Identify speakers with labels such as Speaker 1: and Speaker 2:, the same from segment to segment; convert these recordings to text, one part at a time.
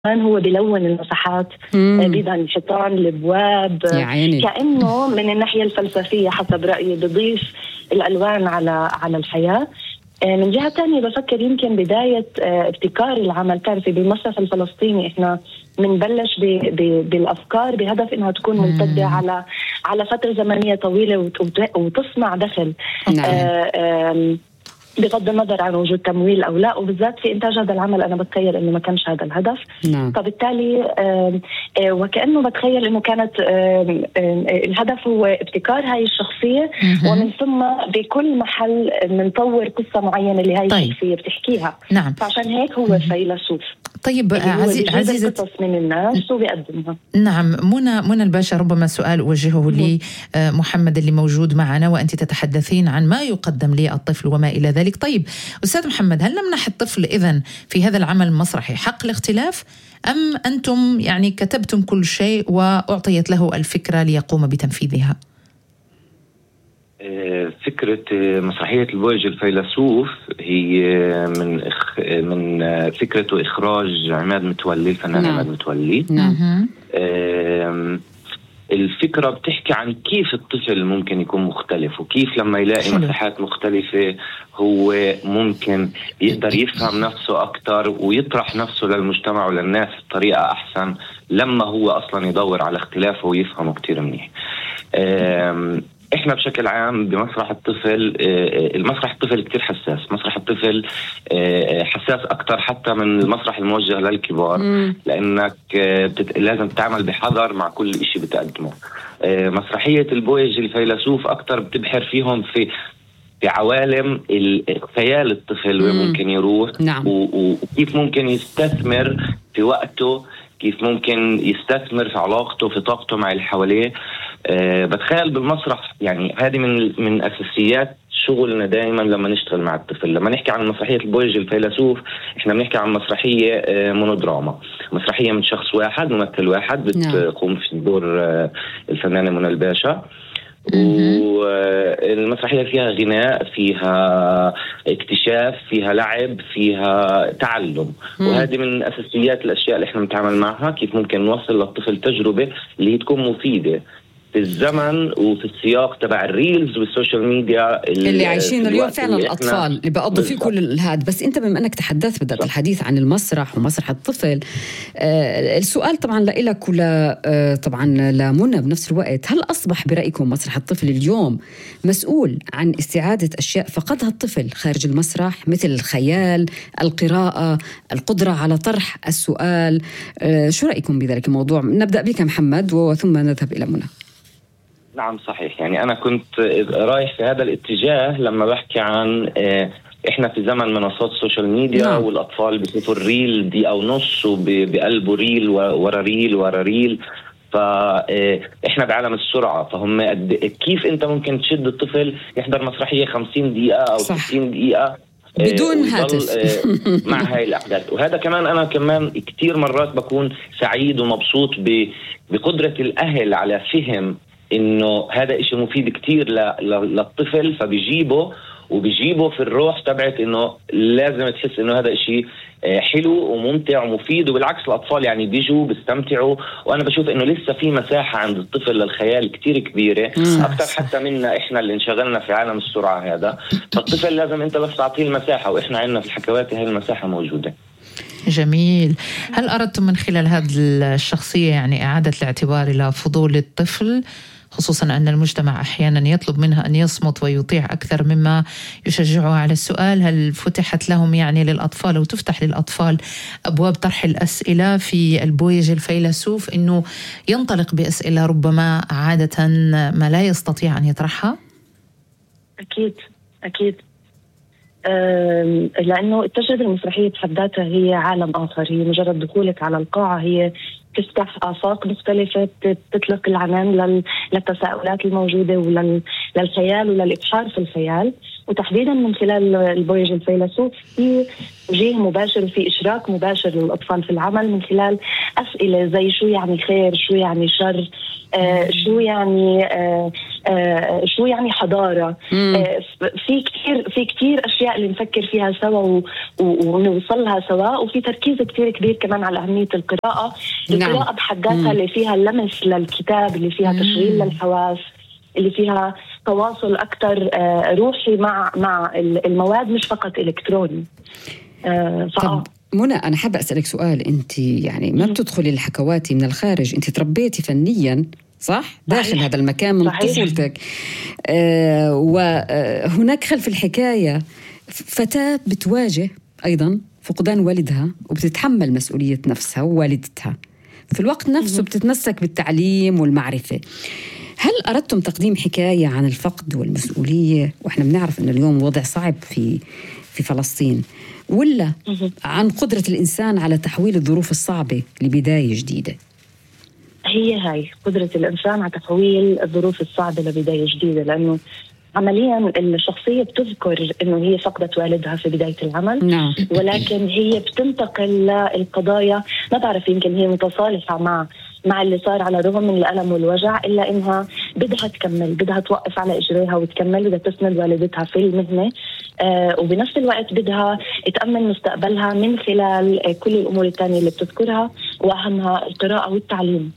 Speaker 1: هو بيلون المساحات بيضا الحيطان الابواب كأنه من الناحية الفلسفية حسب رأيي بضيف الألوان على الحياة. من جهة تانية بفكر يمكن بداية ابتكار العمل. تعرفي بالمسرح الفلسطيني احنا منبلش بالأفكار بهدف انها تكون ممتدة على فترة زمنية طويلة وتصنع دخل. بغض النظر عن وجود تمويل أو لا، وبالذات في إنتاج هذا العمل أنا بتخيل إنه ما كانش هذا الهدف. فبالتالي وكأنه بتخيل إنه كانت الهدف هو ابتكار هاي الشخصية ومن ثم بكل محل نطور قصة معينة اللي هاي الشخصية بتحكيها. فعشان هيك هو فيلسوف.
Speaker 2: طيب عزيزة
Speaker 1: قصص من الناس وبيقدمها.
Speaker 2: نعم منى الباشا، ربما سؤال أوجهه لمحمد اللي موجود معنا وأنت تتحدثين عن ما يقدم للطفل وما إلى ذلك. طيب أستاذ محمد، هل نمنح الطفل إذن في هذا العمل المسرحي حق الاختلاف، أم أنتم يعني كتبتم كل شيء وأعطيت له الفكرة ليقوم بتنفيذها؟
Speaker 3: فكرة مسرحية البويج الفيلسوف هي من فكرة وإخراج عماد متولي، الفنان عماد متولي. الفكرة بتحكي عن كيف الطفل ممكن يكون مختلف، وكيف لما يلاقي مساحات مختلفة هو ممكن يقدر يفهم نفسه أكتر ويطرح نفسه للمجتمع وللناس بطريقة أحسن لما هو أصلا يدور على اختلافه ويفهمه كتير منيح. احنا بشكل عام بمسرح الطفل، المسرح الطفل كتير حساس. مسرح الطفل حساس اكتر حتى من المسرح الموجه للكبار، لانك لازم تتعامل بحذر مع كل اشي بتقدمه. مسرحية البويج الفيلسوف اكتر بتبحر فيهم في عوالم خيال الطفل وين ممكن يروح. وكيف ممكن يستثمر في وقته، كيف ممكن يستثمر في علاقته، في طاقته مع اللي حواليه. بتخيل بالمسرح يعني هذه من أساسيات شغلنا دائما لما نشتغل مع الطفل. لما نحكي عن مسرحية البويج الفيلسوف احنا بنحكي عن مسرحية مونودراما، مسرحية من شخص واحد، ممثل واحد بتقوم في دور الفنانة منى الباشا. والمسرحية فيها غناء، فيها اكتشاف، فيها لعب، فيها تعلم. وهذه من أساسيات الأشياء اللي احنا بنتعامل معها، كيف ممكن نوصل للطفل تجربة اللي تكون مفيدة في الزمن وفي السياق تبع الريلز والسوشيال ميديا
Speaker 4: اللي عايشين اليوم فعلا الأطفال اللي بقضوا فيه كل هذا. بس أنت بما أنك تحدثت بدأت الحديث عن المسرح ومسرح الطفل، السؤال طبعا لإلك ولا طبعا لمنى بنفس الوقت، هل أصبح برأيكم مسرح الطفل اليوم مسؤول عن استعادة أشياء فقدها الطفل خارج المسرح مثل الخيال، القراءة، القدرة على طرح السؤال؟ شو رأيكم بذلك الموضوع؟ نبدأ بك محمد وثم نذهب إلى منى.
Speaker 3: نعم صحيح، يعني أنا كنت رايح في هذا الاتجاه لما بحكي عن إحنا في زمن منصات السوشيال ميديا. والأطفال بيشوفوا الريل دي أو نص وبقلبوا ريل ورا ريل ورا ريل. فإحنا بعالم السرعة، فهم كيف أنت ممكن تشد الطفل يحضر مسرحية 50 دقيقة أو 60 دقيقة
Speaker 4: بدون هاتف
Speaker 3: مع هاي الأحداث. وهذا كمان أنا كمان كتير مرات بكون سعيد ومبسوط بقدرة الأهل على فهم إنه هذا إشي مفيد كتير للطفل، فبيجيبه في الروح تبعت إنه لازم تحس إنه هذا إشي حلو وممتع ومفيد. وبالعكس الأطفال يعني بيجوا بيستمتعوا، وأنا بشوف إنه لسه في مساحة عند الطفل للخيال كتير كبيرة أكتر حتى منا إحنا اللي انشغلنا في عالم السرعة هذا. فالطفل لازم أنت بس تعطيه المساحة، وإحنا عندنا في الحكواتي هاي المساحة موجودة.
Speaker 2: جميل. هل أردتم من خلال هذه الشخصية يعني إعادة الاعتبار إلى فضول الطفل، خصوصا أن المجتمع أحيانا يطلب منها أن يصمت ويطيع أكثر مما يشجعها على السؤال؟ هل فتحت لهم يعني للأطفال أو تفتح للأطفال أبواب طرح الأسئلة في البويج الفيلسوف، أنه ينطلق بأسئلة ربما عادة ما لا يستطيع أن يطرحها؟
Speaker 1: أكيد لأنه التجربة المسرحية بحد ذاتها هي عالم آخر. هي مجرد دخولك على القاعة هي تفتح آفاق مختلفة، تطلق العنان للتساؤلات الموجودة وللخيال وللإبحار في الخيال. وتحديدا من خلال البويج الفيلسوف في وجيه مباشر وفي إشراك مباشر للأطفال في العمل من خلال أسئلة زي شو يعني خير، شو يعني شر، شو يعني شو يعني حضارة. في كتير أشياء اللي نفكر فيها سوا ونوصل لها سوا، وفي تركيز كتير كبير كمان على أهمية القراءة. القراءة بحد ذاتها اللي فيها لمس للكتاب، اللي فيها تشغيل للحواس، اللي فيها تواصل أكتر روحي مع المواد، مش فقط إلكتروني.
Speaker 4: طب منى، أنا حابة أسألك سؤال. أنت يعني ما بتدخلي الحكواتي من الخارج، أنت تربيتي فنيا صح؟ داخل هذا المكان من طفولتك. وهناك خلف الحكاية فتاة بتواجه أيضا فقدان والدها، وبتتحمل مسؤولية نفسها ووالدتها، في الوقت نفسه بتتمسك بالتعليم والمعرفة. هل أردتم تقديم حكاية عن الفقد والمسؤولية، وإحنا بنعرف أن اليوم وضع صعب في فلسطين، ولا عن قدرة الإنسان على تحويل الظروف الصعبة لبداية جديدة؟
Speaker 1: هي قدرة الإنسان على تحويل الظروف الصعبة لبداية جديدة، لأنه عمليا الشخصية بتذكر إنه هي فقدت والدها في بداية العمل، ولكن هي بتنتقل للقضايا، ما بعرف يمكن هي متصالحة مع اللي صار على الرغم من الألم والوجع، إلا إنها بدها تكمل، بدها توقف على إجريها وتكمل، بدها تسند والدتها في المهنة، وبنفس الوقت بدها تأمن مستقبلها من خلال كل الأمور الثانية اللي بتذكرها، وأهمها القراءة والتعليم.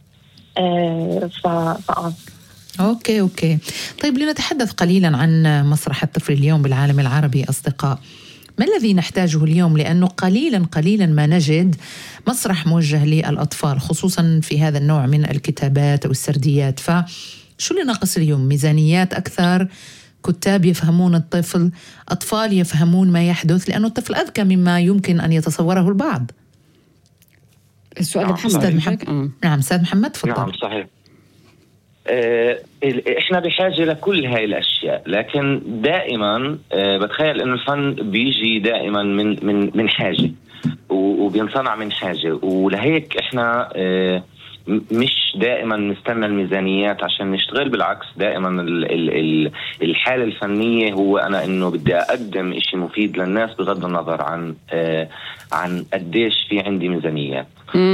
Speaker 2: أوكي. طيب، لنتحدث قليلا عن مسرح الطفل اليوم بالعالم العربي. أصدقاء، ما الذي نحتاجه اليوم؟ لأنه قليلا ما نجد مسرح موجه للأطفال، خصوصا في هذا النوع من الكتابات أو السرديات. فشو اللي ناقص اليوم؟ ميزانيات أكثر، كتاب يفهمون الطفل، أطفال يفهمون ما يحدث، لأنه الطفل أذكى مما يمكن أن يتصوره البعض.
Speaker 4: السؤال
Speaker 2: أستاذ محمد. نعم أستاذ محمد، تفضل.
Speaker 3: نعم صحيح. احنا بحاجة لكل هاي الاشياء، لكن دائما بتخيل انه الفن بيجي دائما من حاجة، وبينصنع من حاجة، ولهيك احنا مش دائما نستنى الميزانيات عشان نشتغل. بالعكس، دائما الحالة الفنية هو انا انه بدي اقدم اشي مفيد للناس بغض النظر عن قديش في عندي ميزانيات.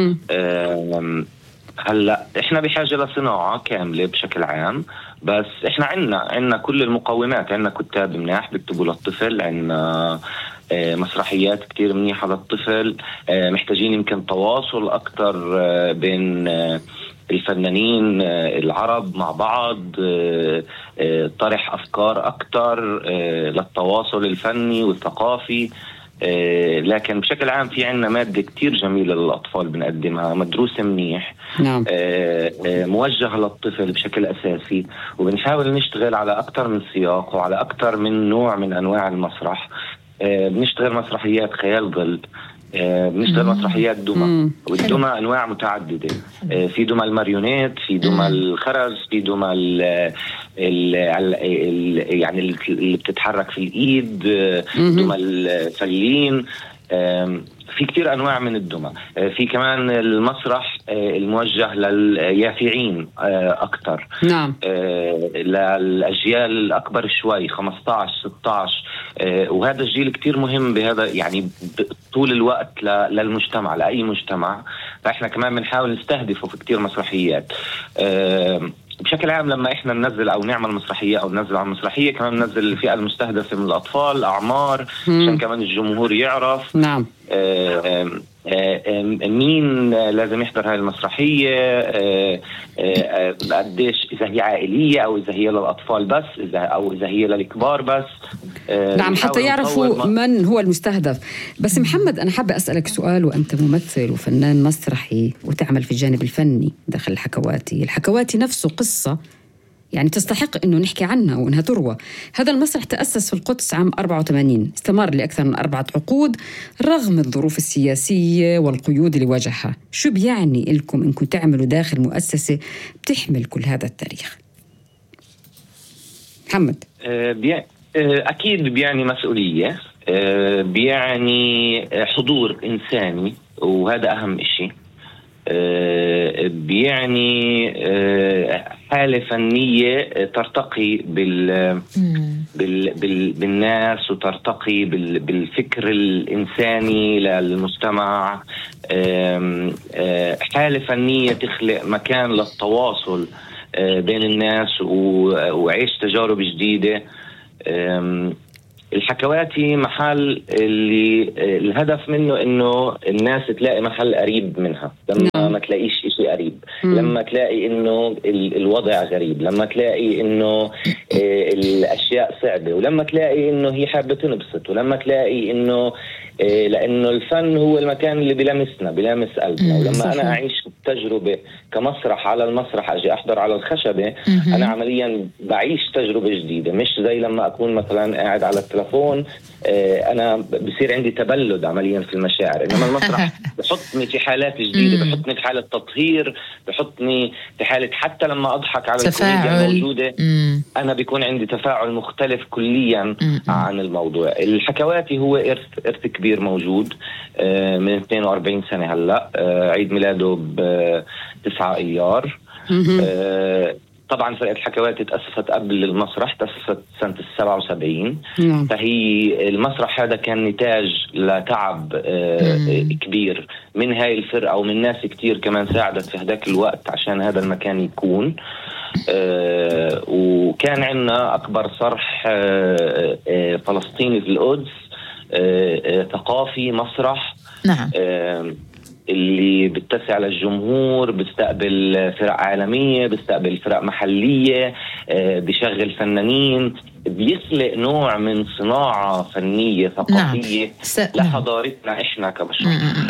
Speaker 3: هلا احنا بحاجه لصناعه كامله بشكل عام، بس احنا عندنا كل المقومات. عندنا كتاب مناح بيكتبوا للطفل، عندنا مسرحيات كتير منيحه للطفل. محتاجين يمكن تواصل اكتر بين الفنانين العرب مع بعض، طرح افكار اكتر للتواصل الفني والثقافي. لكن بشكل عام في عنا مادة كتير جميلة للأطفال بنقدمها، مدروسة منيح.
Speaker 4: نعم.
Speaker 3: موجهة للطفل بشكل أساسي، وبنحاول نشتغل على أكتر من سياق وعلى أكتر من نوع من أنواع المسرح. بنشتغل مسرحيات خيال ظل، بنشتغل مسرحيات دمى، والدمى أنواع متعددة. في دمى الماريونيت، في دمى الخرز، في دمى يعني اللي بتتحرك في الإيد، دمى الفلين. في كتير أنواع من الدمى. في كمان المسرح الموجه لليافعين أكتر.
Speaker 4: نعم.
Speaker 3: للأجيال الأكبر شوي 15-16، وهذا الجيل كتير مهم بهذا، يعني طول الوقت للمجتمع، لأي مجتمع. فإحنا كمان بنحاول نستهدفه في كتير مسرحيات. بشكل عام لما إحنا ننزل أو نعمل مسرحية أو ننزل على مسرحية، كمان ننزل الفئة المستهدفة من الأطفال، الأعمار، عشان كمان الجمهور يعرف.
Speaker 4: نعم.
Speaker 3: مين لازم يحضر هاي المسرحية، قديش، إذا هي عائلية أو إذا هي للأطفال بس، أو إذا هي للكبار بس.
Speaker 4: نعم، حتى يعرفوا من هو المستهدف. بس محمد، أنا حابة أسألك سؤال، وأنت ممثل وفنان مسرحي وتعمل في الجانب الفني داخل الحكواتي نفسه قصة يعني تستحق أنه نحكي عنها وأنها تروى. هذا المسرح تأسس في القدس عام 84، استمر لأكثر من 4 عقود رغم الظروف السياسية والقيود اللي واجهها. شو بيعني لكم إنكم تعملوا داخل مؤسسة بتحمل كل هذا التاريخ؟ محمد.
Speaker 3: أكيد بيعني مسؤولية، بيعني حضور إنساني، وهذا أهم إشي. بيعني حالة فنية ترتقي بالناس، وترتقي بالفكر الإنساني للمجتمع. حالة فنية تخلق مكان للتواصل بين الناس وعيش تجارب جديدة. الحكواتي محل اللي الهدف منه انه الناس تلاقي محل قريب منها، لما ما تلاقيش اشي قريب، لما تلاقي انه الوضع غريب، لما تلاقي انه الاشياء صعبة، ولما تلاقي انه هي حابة تنبسط، ولما تلاقي انه لانه الفن هو المكان اللي بلمس قلبنا. ولما انا اعيش تجربة كمسرح، على المسرح اجي احضر على الخشبة، انا عمليا بعيش تجربة جديدة، مش زي لما اكون مثلا قاعد على التلفون انا بصير عندي تبلد عمليا في المشاعر. انما المسرح بحطني في حالات جديدة، بحطني في حالة تطهير، بحطني في حالة حتى لما اضحك على الكوميديا الموجودة انا بيكون عندي تفاعل مختلف كليا عن الموضوع. الحكواتي هو إرث كبير موجود من 42 سنة هلأ، عيد ميلاده ب9 أيار. طبعا فرقة الحكواتي تأسست قبل المسرح، تأسست سنة 77. فهي المسرح هذا كان نتاج لتعب كبير من هاي الفرقة ومن ناس كتير كمان ساعدت في هذاك الوقت عشان هذا المكان يكون. وكان عندنا أكبر صرح فلسطيني في القدس، ثقافي، مسرح.
Speaker 2: نعم.
Speaker 3: اللي بتسع للجمهور، بيستقبل فرق عالمية، بيستقبل فرق محلية، بيشغل فنانين، بيخلق نوع من صناعة فنية ثقافية لحضارتنا إحنا كبشر.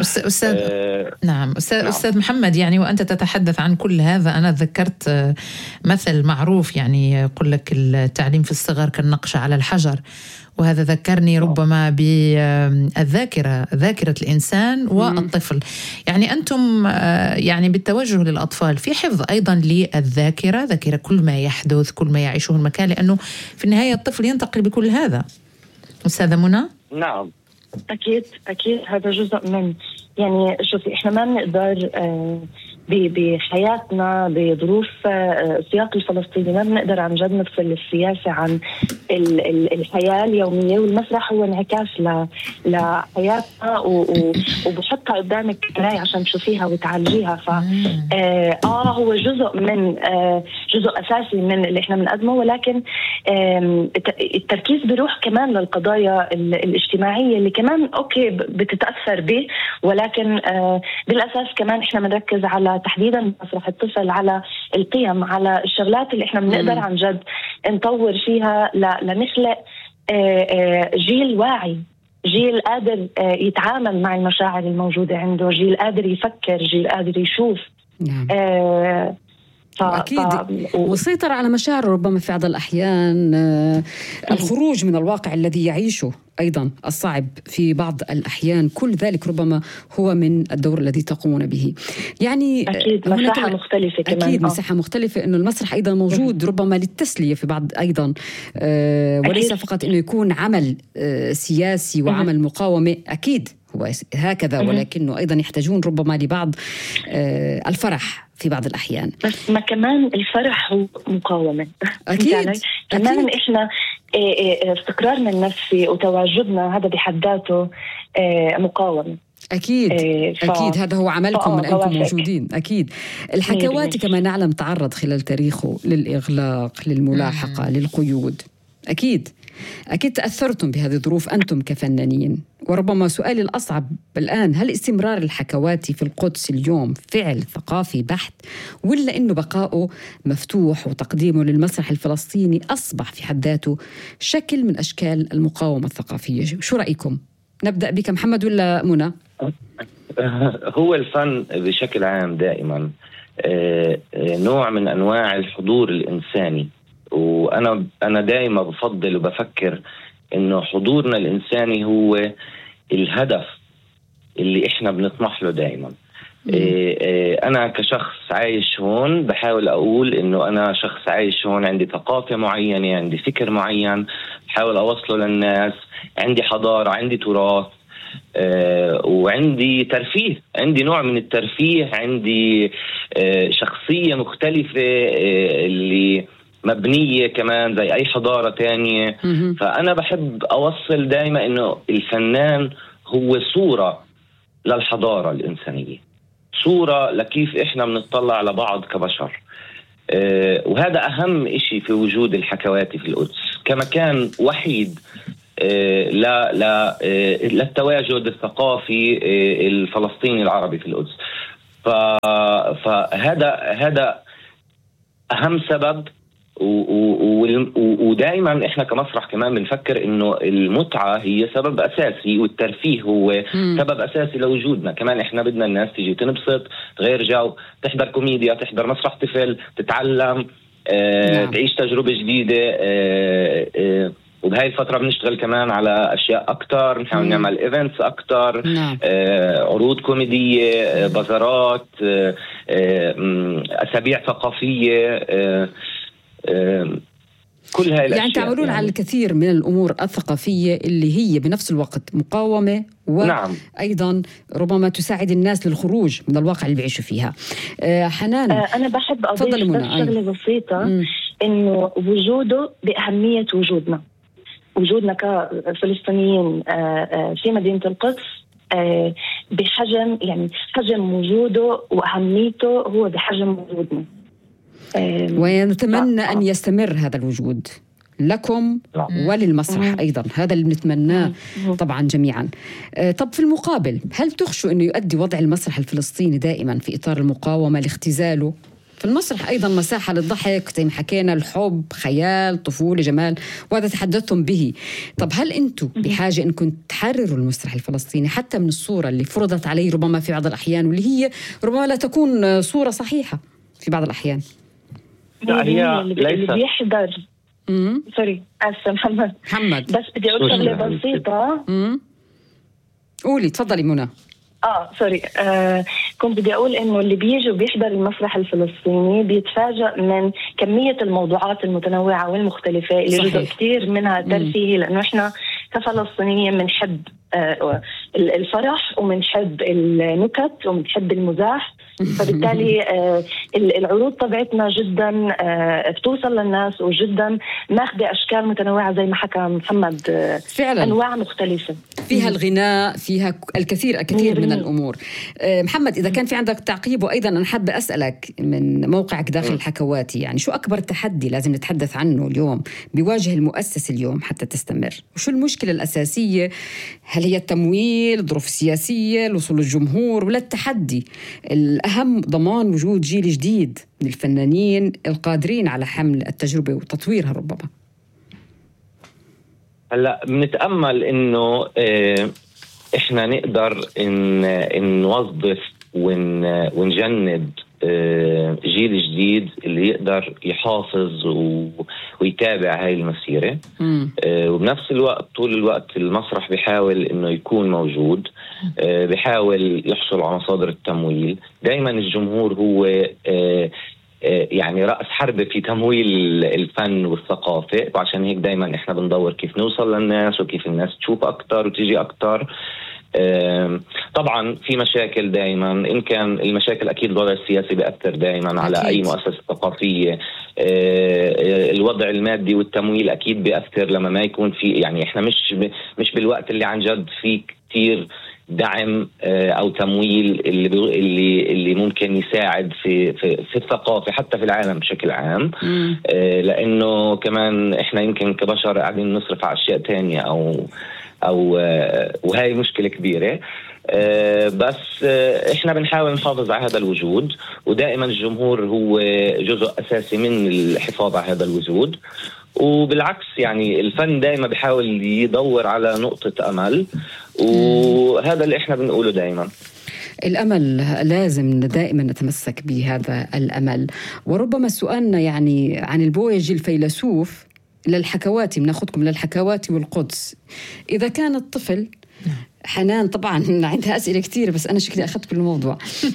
Speaker 2: أستاذ محمد، يعني وأنت تتحدث عن كل هذا أنا ذكرت مثل معروف، يعني يقول لك التعليم في الصغر كالنقش على الحجر، وهذا ذكرني ربما بالذاكرة، ذاكرة الإنسان والطفل. يعني أنتم يعني بالتوجه للأطفال في حفظ أيضا للذاكرة، ذاكرة كل ما يحدث، كل ما يعيشه المكان، لأنه في النهاية الطفل ينتقل بكل هذا. أستاذة منى؟
Speaker 1: نعم أكيد هذا جزء من، يعني شوفي إحنا ما بنقدر بحياتنا بظروف السياق الفلسطيني ما بنقدر عن جد نفصل السياسة عن الحياة اليومية، والمسرح هو انعكاس لحياتنا وبحطها قدامك مراية عشان تشوفيها وتعالجيها. هو جزء أساسي من اللي احنا بنقدمه، ولكن التركيز بيروح كمان للقضايا الاجتماعية اللي كمان أوكي بتتأثر به، ولكن بالأساس كمان احنا بنركز على تحديدا مسرح الطفل، على القيم، على الشغلات اللي احنا بنقدر عن جد نطور فيها لنخلق جيل واعي، جيل قادر يتعامل مع المشاعر الموجودة عنده، جيل قادر يفكر، جيل قادر يشوف.
Speaker 4: أكيد والسيطرة على مشاعره ربما في بعض الأحيان، الخروج من الواقع الذي يعيشه أيضا الصعب في بعض الأحيان، كل ذلك ربما هو من الدور الذي تقومون به. يعني
Speaker 1: أكيد مساحة مختلفة كمان.
Speaker 4: أكيد مساحة مختلفة، إنه المسرح أيضا موجود ربما للتسلية في بعض أيضا، وليس فقط إنه يكون عمل سياسي وعمل مقاومة. أكيد هو هكذا، ولكنه أيضا يحتاجون ربما لبعض الفرح في بعض الأحيان.
Speaker 1: بس ما كمان الفرح هو مقاومة.
Speaker 4: أكيد.
Speaker 1: كمان إحنا استقرارنا النفسي وتواجدنا هذا بحد ذاته مقاومة.
Speaker 4: أكيد. أكيد هذا هو عملكم من أنكم موجودين. أكيد. الحكواتي كما نعلم تعرض خلال تاريخه للإغلاق، للملاحقة، للقيود. أكيد تأثرتم بهذه الظروف أنتم كفنانين. وربما سؤالي الأصعب الآن، هل استمرار الحكواتي في القدس اليوم فعل ثقافي بحت، ولا إنه بقاؤه مفتوح وتقديمه للمسرح الفلسطيني أصبح في حد ذاته شكل من أشكال المقاومة الثقافية؟ شو رأيكم؟ نبدأ بك محمد ولا منى؟
Speaker 3: هو الفن بشكل عام دائما نوع من أنواع الحضور الإنساني، وأنا دائما بفضل وبفكر إنه حضورنا الإنساني هو الهدف اللي إحنا بنطمح له دائما. أنا كشخص عايش هون بحاول أقول إنه أنا شخص عايش هون، عندي ثقافة معينة، عندي فكر معين بحاول أوصله للناس، عندي حضارة، عندي تراث، وعندي ترفيه، عندي نوع من الترفيه، عندي شخصية مختلفة اللي مبنية كمان زي أي حضارة تانية. فأنا بحب أوصل دايما إنه الفنان هو صورة للحضارة الإنسانية، صورة لكيف إحنا بنطلع على بعض كبشر. وهذا أهم إشي في وجود الحكواتي في القدس كمكان وحيد للتواجد الثقافي الفلسطيني العربي في القدس. فهذا أهم سبب. ودائما احنا كمسرح كمان بنفكر انه المتعة هي سبب اساسي، والترفيه هو سبب اساسي لوجودنا. كمان احنا بدنا الناس تيجي تنبسط، تغير جو، تحضر كوميديا، تحضر مسرح طفل، تتعلم، تعيش تجربة جديدة. وبهاي الفترة بنشتغل كمان على أشياء أكتر، نحاول نعمل إيفنتس أكتر، عروض كوميدية، بازارات، أسابيع ثقافية، كل هاي الأشياء.
Speaker 4: يعني تعملون على الكثير من الأمور الثقافية اللي هي بنفس الوقت مقاومة وأيضا ربما تساعد الناس للخروج من الواقع اللي بيعيشوا فيها. حنان،
Speaker 1: أنا بحب أضيف شغلة بسيطة، إنه وجوده بأهمية وجودنا كفلسطينيين في مدينة القدس بحجم، يعني حجم وجوده وأهميته هو بحجم وجودنا.
Speaker 4: ونتمنى أن يستمر هذا الوجود لكم وللمسرح أيضا، هذا اللي بنتمناه طبعا جميعا. طب في المقابل، هل تخشوا أنه يؤدي وضع المسرح الفلسطيني دائما في إطار المقاومة لاختزاله؟ في المسرح أيضا مساحة للضحك زي ما حكينا، الحب، خيال، طفولة، جمال، وهذا تحدثتم به. طب هل أنتم بحاجة أنكم تحرروا المسرح الفلسطيني حتى من الصورة اللي فرضت عليه ربما في بعض الأحيان، واللي هي ربما لا تكون صورة صحيحة في بعض الأحيان؟
Speaker 3: هي
Speaker 1: اللي بيحضر سوري أسف محمد، بس بدي أقول شغلة بسيطة.
Speaker 4: قولي، تفضلي منى.
Speaker 1: سوري، كنت بدي أقول إنه اللي بيجي وبيحضر المسرح الفلسطيني بيتفاجأ من كمية الموضوعات المتنوعة والمختلفة اللي جزء كتير منها ترفيهي، لأنه إحنا كفلسطينيين بنحب الفرح وبنحب النكت وبنحب المزاح، فبالتالي العروض تبعتنا جدا بتوصل للناس وجدا ماخذة أشكال متنوعة زي ما حكى محمد،
Speaker 4: فعلا
Speaker 1: أنواع مختلفة،
Speaker 4: فيها الغناء، فيها الكثير من الأمور. محمد، إذا كان في عندك تعقيب، وأيضا أنا حابة أسألك من موقعك داخل الحكواتي، يعني شو أكبر تحدي لازم نتحدث عنه اليوم بيواجه المؤسسة اليوم حتى تستمر؟ وشو المشكلة الأساسية؟ هل هي التمويل، الظروف السياسية، الوصول للجمهور، ولا التحدي الأهم ضمان وجود جيل جديد من الفنانين القادرين على حمل التجربة وتطويرها ربما؟
Speaker 3: هلا بنتأمل إنه إحنا نقدر إن نوظف ونجند جيل جديد اللي يقدر يحافظ ويتابع هاي المسيرة. وبنفس الوقت طول الوقت المسرح بيحاول إنه يكون موجود، بيحاول يحصل على مصادر التمويل. دايما الجمهور هو يعني رأس حربة في تمويل الفن والثقافة، وعشان هيك دايما إحنا بندور كيف نوصل للناس وكيف الناس تشوف أكتر وتيجي أكتر. طبعا في مشاكل دائما، إن كان المشاكل أكيد الوضع السياسي بيأثر دائما على أي مؤسسة ثقافية. الوضع المادي والتمويل أكيد بيأثر لما ما يكون في، يعني إحنا مش بالوقت اللي عن جد في كتير دعم أو تمويل اللي ممكن يساعد في الثقافة حتى في العالم بشكل عام. لأنه كمان إحنا يمكن كبشر قاعدين نصرف على أشياء تانية أو وهي مشكلة كبيرة. بس إحنا بنحاول نحافظ على هذا الوجود، ودائما الجمهور هو جزء أساسي من الحفاظ على هذا الوجود. وبالعكس يعني الفن دائما بيحاول يدور على نقطة أمل، وهذا اللي إحنا بنقوله دائما.
Speaker 4: الأمل لازم دائما نتمسك بهذا الأمل. وربما سؤالنا يعني عن البويجي الفيلسوف للحكواتي، بناخذكم للحكواتي والقدس. إذا كان الطفل حنان طبعا عندها أسئلة كتير، بس أنا شكلي أخذت كل الموضوع.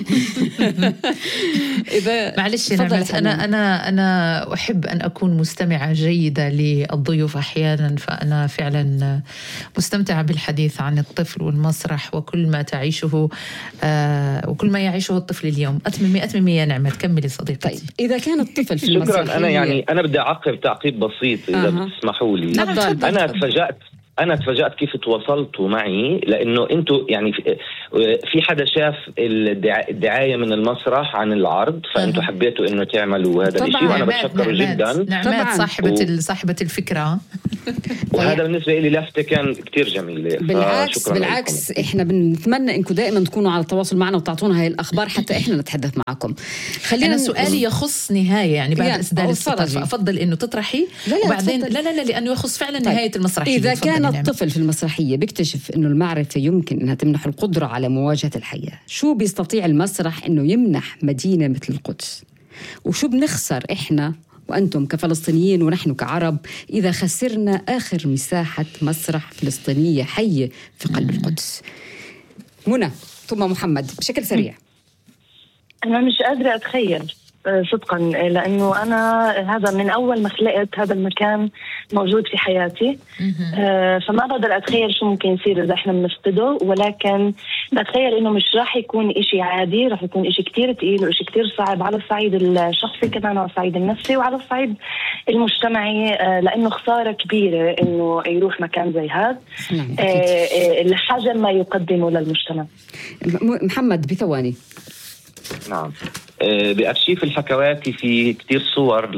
Speaker 2: إذا معلش أنا أحب أن أكون مستمعة جيدة للضيوف أحيانا، فأنا فعلا مستمتعة بالحديث عن الطفل والمسرح وكل ما تعيشه وكل ما يعيشه الطفل اليوم. أتمم 100% نعمة. كملي صديقتي.
Speaker 4: طيب إذا كان الطفل في المسرح،
Speaker 3: شكرا. أنا بدي أعقب تعقيب بسيط إذا بتسمحوا لي.
Speaker 2: نعم،
Speaker 3: أنا تفاجأت أنا تفاجأت كيف تواصلتوا معي، لأنه أنتوا يعني في حدا شاف الدعاية من المسرح عن العرض، فأنتوا حبيتوا إنه تعملوا هذا الشيء، وأنا بتشكر جدا.
Speaker 2: نعمات صاحبة الفكرة.
Speaker 3: وهذا بالنسبة لي لفتة كان كتير جميلة.
Speaker 4: بالعكس إحنا بنتمنى إنكم دائما تكونوا على التواصل معنا وتعطونا هاي الأخبار حتى إحنا نتحدث معكم.
Speaker 2: أنا سؤالي يخص نهاية يعني بعد إسدال الستار، فأفضل إنه تطرحي وبعدين لا لأنه يخص فعلا نهاية المسرحية.
Speaker 4: إذا كان الطفل في المسرحية بيكتشف إنه المعرفة يمكن إنها تمنح القدرة على مواجهة الحياة، شو بيستطيع المسرح إنه يمنح مدينة مثل القدس؟ وشو بنخسر إحنا وأنتم كفلسطينيين ونحن كعرب إذا خسرنا آخر مساحة مسرح فلسطينية حية في قلب القدس؟ منى ثم محمد بشكل سريع.
Speaker 1: أنا مش قادرة أتخيل صدقا، لأنه أنا هذا من أول ما خلقت هذا المكان موجود في حياتي، فما بقدر أتخيل شو ممكن يصير إذا إحنا بنفقده، ولكن بتخيل إنه مش راح يكون إشي عادي، راح يكون إشي كتير تقيل وإشي كتير صعب على الصعيد الشخصي كمان، على الصعيد النفسي وعلى الصعيد المجتمعي، لأنه خسارة كبيرة إنه يروح مكان زي هذا الحجم ما يقدمه للمجتمع.
Speaker 4: محمد بثواني.
Speaker 3: نعم، بأرشيف الحكواتي في كتير صور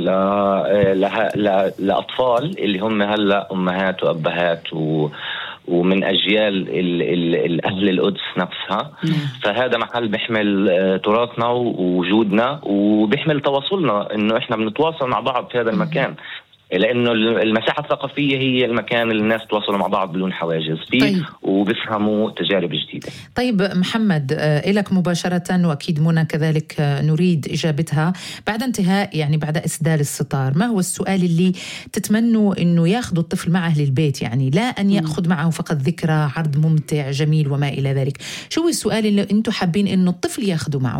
Speaker 3: لأطفال اللي هم هلأ أمهات وأبهات ومن أجيال أهل القدس نفسها. فهذا محل بيحمل تراثنا ووجودنا وبيحمل تواصلنا، إنه إحنا بنتواصل مع بعض في هذا المكان، لأنه المساحة الثقافية هي المكان اللي الناس تواصلوا مع بعض بدون حواجز فيه. طيب. وبيفهموا تجارب جديدة.
Speaker 2: طيب محمد، إلك مباشرة وأكيد منى كذلك نريد إجابتها بعد انتهاء يعني بعد إسدال الستار. ما هو السؤال اللي تتمنوا إنه ياخذوا الطفل معه للبيت؟ يعني لا أن يأخذ معه فقط ذكرى عرض ممتع جميل وما إلى ذلك. شو هو السؤال اللي أنتوا حابين إنه الطفل ياخذه معه؟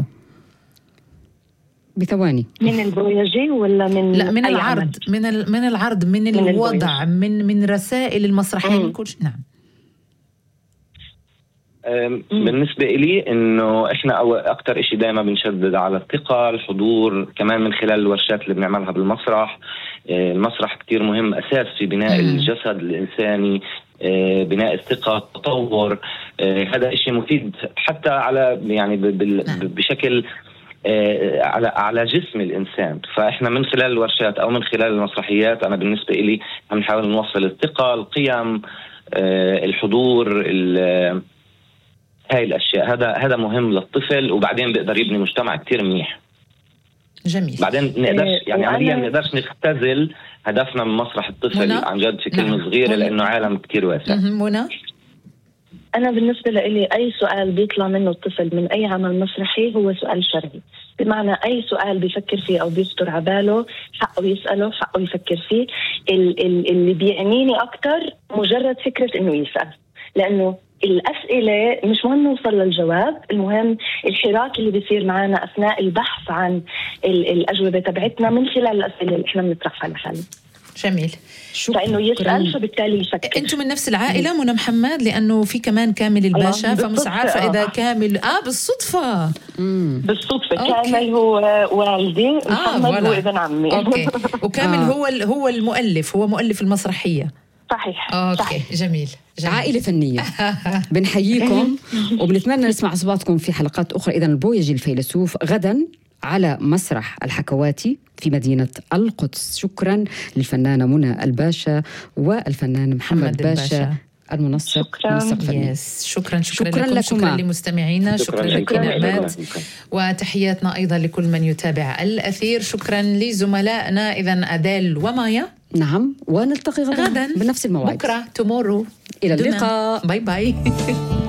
Speaker 1: بثواني. من البويجي ولا من
Speaker 2: لا من العرض؟ من العرض، من الوضع، من رسائل المسرحية، من كل شيء. نعم.
Speaker 3: بالنسبة إلي إنه إحنا أكتر إشي دائما بنشدد على الثقة، الحضور، كمان من خلال الورشات اللي بنعملها بالمسرح. المسرح كتير مهم، أساس في بناء الجسد الإنساني، بناء الثقة، التطور. هذا إشي مفيد حتى على يعني بشكل على جسم الإنسان. فإحنا من خلال الورشات أو من خلال المسرحيات، أنا بالنسبة إلي عم نحاول نوصل الثقة، القيم، الحضور، هاي الأشياء. هذا مهم للطفل، وبعدين بيقدر يبني مجتمع كتير منيح.
Speaker 2: جميل.
Speaker 3: بعدين نقدرش يعني عمليا نقدرش نختزل هدفنا من مسرح الطفل عن جد في كلمة صغيرة، لأنه عالم كتير واسع.
Speaker 2: منى،
Speaker 1: أنا بالنسبة لي أي سؤال بيطلع منه الطفل من أي عمل مسرحي هو سؤال شرعي، بمعنى أي سؤال بيفكر فيه أو بيخطر عباله حقه يسأله، حقه يفكر فيه. اللي بيعنيني أكتر مجرد فكرة إنه يسأل، لأنه الأسئلة مش مهم نوصل للجواب، المهم الحراك اللي بيصير معنا أثناء البحث عن الأجوبة تبعتنا من خلال الأسئلة اللي إحنا بنطرحها لحالنا.
Speaker 2: جميل.
Speaker 1: فإنه يسأل فبالتالي يفكر.
Speaker 2: أنتم من نفس العائلة منى محمد؟ لأنه في كمان كامل الباشا، فمش عارفة إذا كامل بالصدفة.
Speaker 1: كامل هو والدي، محمد هو ابن عمي.
Speaker 2: أوكي. وكامل هو المؤلف، هو مؤلف المسرحية.
Speaker 1: صحيح.
Speaker 2: أوكي. جميل.
Speaker 4: عائلة فنية. بنحييكم وبنتمنى نسمع أصواتكم في حلقات أخرى. إذن البويجي الفيلسوف غدا على مسرح الحكواتي في مدينة القدس. شكرا للفنانة منى الباشا والفنان محمد باشا المنسق فني.
Speaker 2: شكرا لكم. شكرا لمستمعينا. شكرا لكم نعمات، وتحياتنا أيضا لكل من يتابع الأثير. شكرا لزملائنا إذن أديل ومايا.
Speaker 4: نعم، ونلتقي غدا بنفس الموعد
Speaker 2: بكرة tomorrow.
Speaker 4: إلى اللقاء.
Speaker 2: باي باي.